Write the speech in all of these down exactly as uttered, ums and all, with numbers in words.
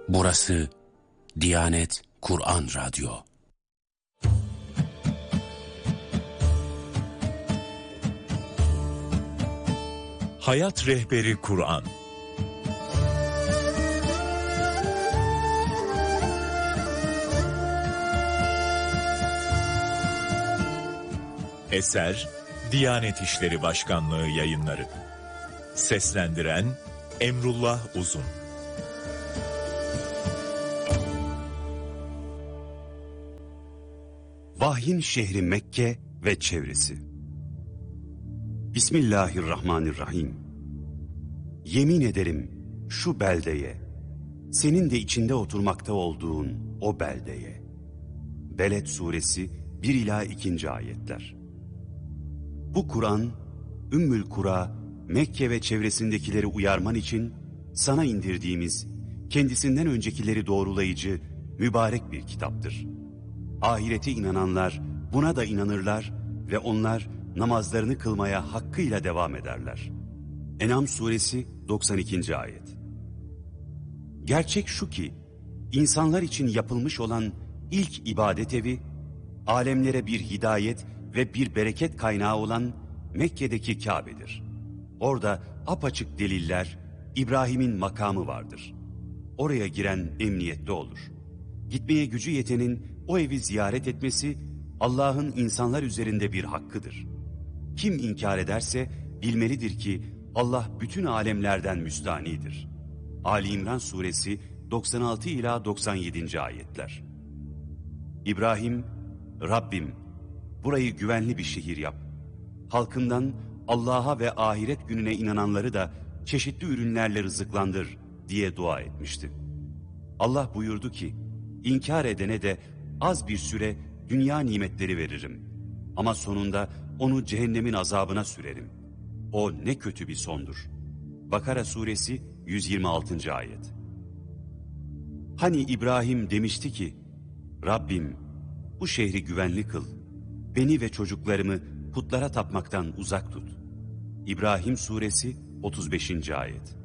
Burası Diyanet Kur'an Radyo. Hayat Rehberi Kur'an. Eser Diyanet İşleri Başkanlığı Yayınları. Seslendiren Emrullah Uzun. Vahyin şehri Mekke ve çevresi. Bismillahirrahmanirrahim. Yemin ederim şu beldeye, senin de içinde oturmakta olduğun o beldeye. Beled suresi bir ila ikinci ayetler. Bu Kur'an, Ümmül Kura, Mekke ve çevresindekileri uyarman için sana indirdiğimiz, kendisinden öncekileri doğrulayıcı, mübarek bir kitaptır. Ahirete inananlar buna da inanırlar ve onlar namazlarını kılmaya hakkıyla devam ederler. En'am suresi doksan ikinci ayet. Gerçek şu ki, insanlar için yapılmış olan ilk ibadet evi, alemlere bir hidayet ve bir bereket kaynağı olan Mekke'deki Kabe'dir. Orada apaçık deliller, İbrahim'in makamı vardır. Oraya giren emniyette olur. Gitmeye gücü yetenin o evi ziyaret etmesi Allah'ın insanlar üzerinde bir hakkıdır. Kim inkar ederse bilmelidir ki Allah bütün alemlerden müstanidir. Ali İmran suresi doksan altı ila doksan yedinci ayetler. İbrahim, Rabbim burayı güvenli bir şehir yap. Halkından Allah'a ve ahiret gününe inananları da çeşitli ürünlerle rızıklandır diye dua etmişti. Allah buyurdu ki, inkar edene de az bir süre dünya nimetleri veririm. Ama sonunda onu cehennemin azabına sürerim. O ne kötü bir sondur. Bakara suresi yüz yirmi altıncı ayet. Hani İbrahim demişti ki, Rabbim bu şehri güvenli kıl. Beni ve çocuklarımı putlara tapmaktan uzak tut. İbrahim suresi otuz beşinci ayet.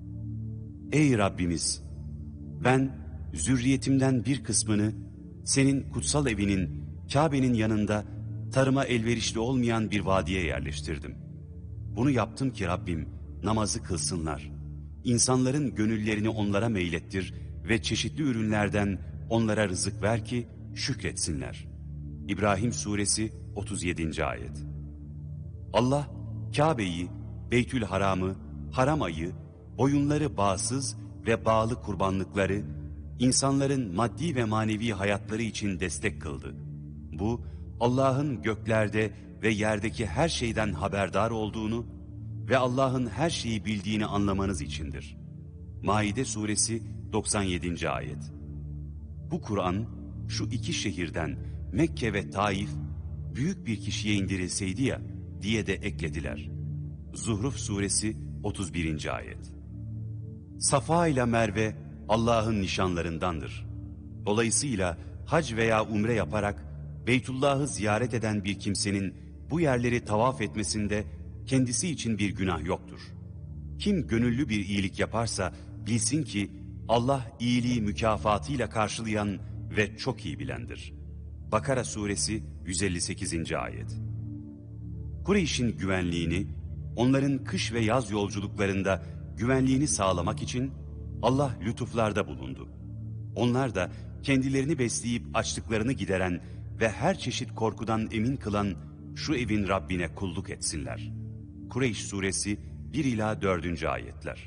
Ey Rabbimiz! Ben zürriyetimden bir kısmını senin kutsal evinin, Kabe'nin yanında tarıma elverişli olmayan bir vadiye yerleştirdim. Bunu yaptım ki Rabbim namazı kılsınlar. İnsanların gönüllerini onlara meylettir ve çeşitli ürünlerden onlara rızık ver ki şükretsinler. İbrahim suresi otuz yedinci ayet. Allah Kabe'yi, Beytül Haram'ı, haram ayı, boyunları bağsız ve bağlı kurbanlıkları, insanların maddi ve manevi hayatları için destek kıldı. Bu, Allah'ın göklerde ve yerdeki her şeyden haberdar olduğunu ve Allah'ın her şeyi bildiğini anlamanız içindir. Maide suresi doksan yedinci ayet. Bu Kur'an, şu iki şehirden Mekke ve Taif, büyük bir kişiye indirilseydi ya, diye de eklediler. Zuhruf suresi otuz birinci ayet. Safa ile Merve, Allah'ın nişanlarındandır. Dolayısıyla hac veya umre yaparak Beytullah'ı ziyaret eden bir kimsenin bu yerleri tavaf etmesinde kendisi için bir günah yoktur. Kim gönüllü bir iyilik yaparsa bilsin ki Allah iyiliği mükafatıyla karşılayan ve çok iyi bilendir. Bakara suresi yüz elli sekizinci ayet. Kureyş'in güvenliğini, onların kış ve yaz yolculuklarında güvenliğini sağlamak için Allah lütuflarda bulundu. Onlar da kendilerini besleyip açlıklarını gideren ve her çeşit korkudan emin kılan şu evin Rabbine kulluk etsinler. Kureyş suresi bir ila dördüncü ayetler.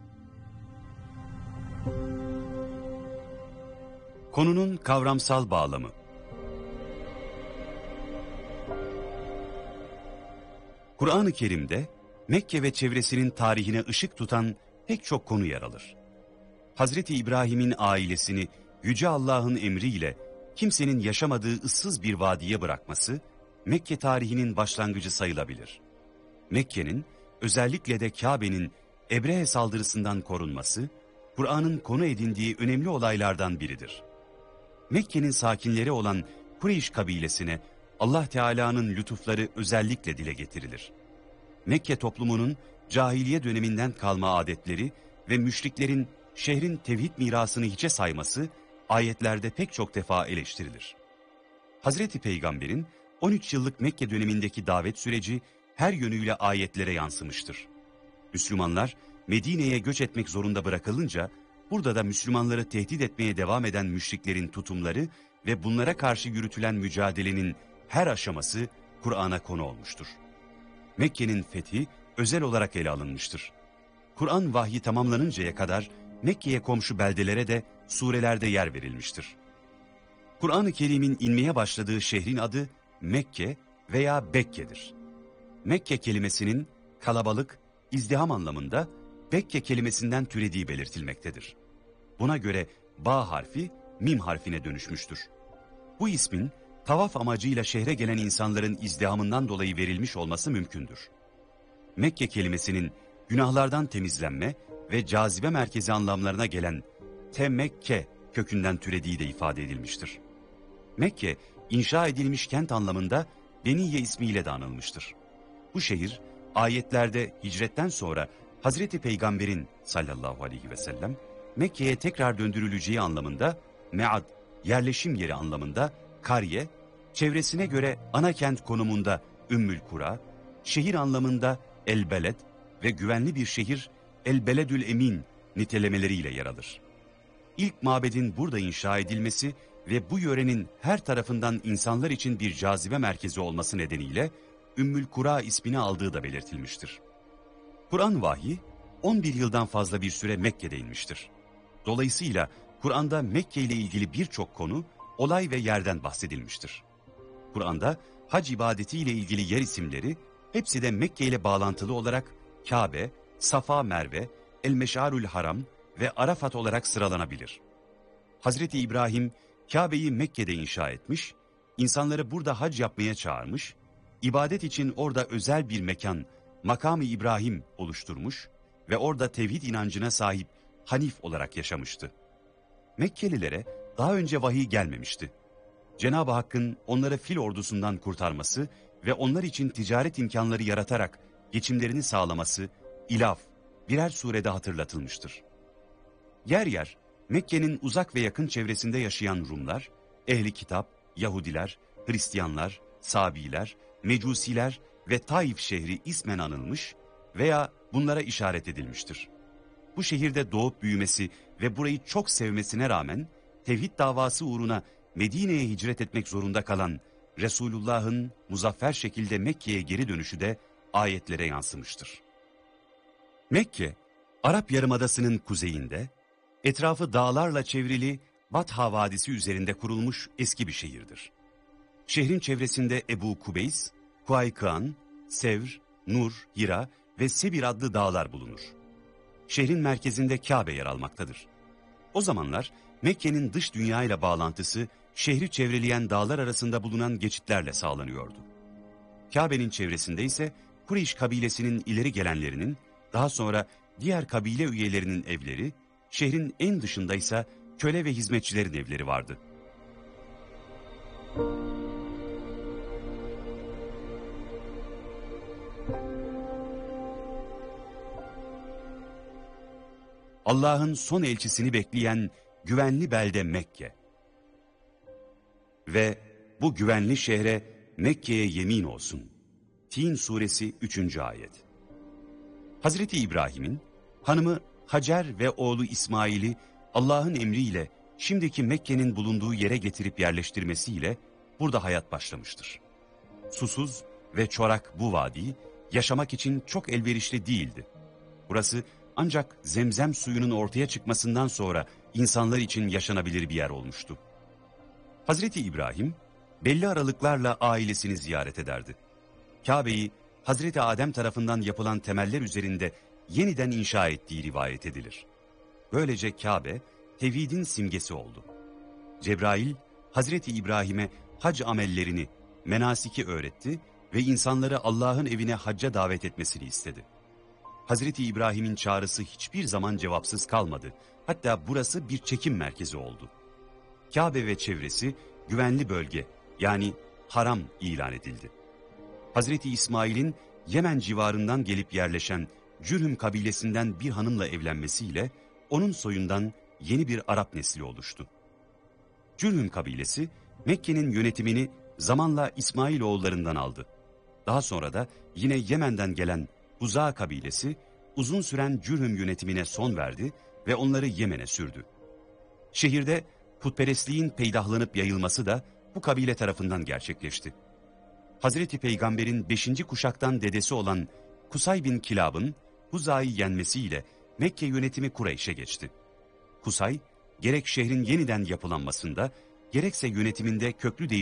Konunun kavramsal bağlamı. Kur'an-ı Kerim'de Mekke ve çevresinin tarihine ışık tutan pek çok konu yer alır. Hazreti İbrahim'in ailesini Yüce Allah'ın emriyle kimsenin yaşamadığı ıssız bir vadiye bırakması, Mekke tarihinin başlangıcı sayılabilir. Mekke'nin, özellikle de Kabe'nin Ebrehe saldırısından korunması, Kur'an'ın konu edindiği önemli olaylardan biridir. Mekke'nin sakinleri olan Kureyş kabilesine Allah Teala'nın lütufları özellikle dile getirilir. Mekke toplumunun cahiliye döneminden kalma adetleri ve müşriklerin şehrin tevhid mirasını hiçe sayması ayetlerde pek çok defa eleştirilir. Hazreti Peygamber'in on üç yıllık Mekke dönemindeki davet süreci her yönüyle ayetlere yansımıştır. Müslümanlar Medine'ye göç etmek zorunda bırakılınca burada da Müslümanları tehdit etmeye devam eden müşriklerin tutumları ve bunlara karşı yürütülen mücadelenin her aşaması Kur'an'a konu olmuştur. Mekke'nin fethi özel olarak ele alınmıştır. Kur'an vahyi tamamlanıncaya kadar Mekke'ye komşu beldelere de surelerde yer verilmiştir. Kur'an-ı Kerim'in inmeye başladığı şehrin adı Mekke veya Bekke'dir. Mekke kelimesinin kalabalık, izdiham anlamında Bekke kelimesinden türediği belirtilmektedir. Buna göre ba harfi mim harfine dönüşmüştür. Bu ismin tavaf amacıyla şehre gelen insanların izdihamından dolayı verilmiş olması mümkündür. Mekke kelimesinin günahlardan temizlenme ve cazibe merkezi anlamlarına gelen Temekke kökünden türediği de ifade edilmiştir. Mekke, inşa edilmiş kent anlamında Beniye ismiyle de anılmıştır. Bu şehir, ayetlerde hicretten sonra Hazreti Peygamber'in sallallahu aleyhi ve sellem Mekke'ye tekrar döndürüleceği anlamında mead, yerleşim yeri anlamında kariye, çevresine göre ana kent konumunda Ümmül Kura, şehir anlamında El-Beled ve güvenli bir şehir El-Beledül Emin nitelemeleriyle yer alır. İlk mabedin burada inşa edilmesi ve bu yörenin her tarafından insanlar için bir cazibe merkezi olması nedeniyle Ümmül Kura ismini aldığı da belirtilmiştir. Kur'an vahyi on bir yıldan fazla bir süre Mekke'de inmiştir. Dolayısıyla Kur'an'da Mekke ile ilgili birçok konu, olay ve yerden bahsedilmiştir. Kur'an'da hac ibadeti ile ilgili yer isimleri hepsi de Mekke ile bağlantılı olarak Kabe, Safa Merve, El-Meş'arül Haram ve Arafat olarak sıralanabilir. Hazreti İbrahim Kabe'yi Mekke'de inşa etmiş, insanları burada hac yapmaya çağırmış, ibadet için orada özel bir mekan, Makam-ı İbrahim oluşturmuş ve orada tevhid inancına sahip Hanif olarak yaşamıştı. Mekkelilere daha önce vahiy gelmemişti. Cenab-ı Hakk'ın onları fil ordusundan kurtarması ve onlar için ticaret imkanları yaratarak geçimlerini sağlaması İlaf birer surede hatırlatılmıştır. Yer yer Mekke'nin uzak ve yakın çevresinde yaşayan Rumlar, ehli kitap, Yahudiler, Hristiyanlar, Sabiler, Mecusiler ve Taif şehri ismen anılmış veya bunlara işaret edilmiştir. Bu şehirde doğup büyümesi ve burayı çok sevmesine rağmen tevhid davası uğruna Medine'ye hicret etmek zorunda kalan Resulullah'ın muzaffer şekilde Mekke'ye geri dönüşü de ayetlere yansımıştır. Mekke, Arap Yarımadası'nın kuzeyinde, etrafı dağlarla çevrili Batha Vadisi üzerinde kurulmuş eski bir şehirdir. Şehrin çevresinde Ebu Kubeys, Kuaykıan, Sevr, Nur, Hira ve Sebir adlı dağlar bulunur. Şehrin merkezinde Kabe yer almaktadır. O zamanlar Mekke'nin dış dünyayla bağlantısı şehri çevreleyen dağlar arasında bulunan geçitlerle sağlanıyordu. Kabe'nin çevresinde ise Kureyş kabilesinin ileri gelenlerinin, daha sonra diğer kabile üyelerinin evleri, şehrin en dışında ise köle ve hizmetçilerin evleri vardı. Allah'ın son elçisini bekleyen güvenli belde Mekke. Ve bu güvenli şehre Mekke'ye yemin olsun. Tin suresi üçüncü ayet. Hazreti İbrahim'in hanımı Hacer ve oğlu İsmail'i Allah'ın emriyle şimdiki Mekke'nin bulunduğu yere getirip yerleştirmesiyle burada hayat başlamıştır. Susuz ve çorak bu vadi yaşamak için çok elverişli değildi. Burası ancak zemzem suyunun ortaya çıkmasından sonra insanlar için yaşanabilir bir yer olmuştu. Hazreti İbrahim belli aralıklarla ailesini ziyaret ederdi. Kabe'yi Hazreti Adem tarafından yapılan temeller üzerinde yeniden inşa ettiği rivayet edilir. Böylece Kabe tevhidin simgesi oldu. Cebrail Hazreti İbrahim'e hac amellerini, menasiki öğretti ve insanları Allah'ın evine hacca davet etmesini istedi. Hazreti İbrahim'in çağrısı hiçbir zaman cevapsız kalmadı. Hatta burası bir çekim merkezi oldu. Kabe ve çevresi güvenli bölge, yani haram ilan edildi. Hazreti İsmail'in Yemen civarından gelip yerleşen Cürhüm kabilesinden bir hanımla evlenmesiyle onun soyundan yeni bir Arap nesli oluştu. Cürhüm kabilesi Mekke'nin yönetimini zamanla İsmailoğullarından aldı. Daha sonra da yine Yemen'den gelen Huza kabilesi uzun süren Cürhüm yönetimine son verdi ve onları Yemen'e sürdü. Şehirde putperestliğin peydahlanıp yayılması da bu kabile tarafından gerçekleşti. Hazreti Peygamber'in beşinci kuşaktan dedesi olan Kusay bin Kilab'ın Huza'yı yenmesiyle Mekke yönetimi Kureyş'e geçti. Kusay, gerek şehrin yeniden yapılanmasında, gerekse yönetiminde köklü değişiklikler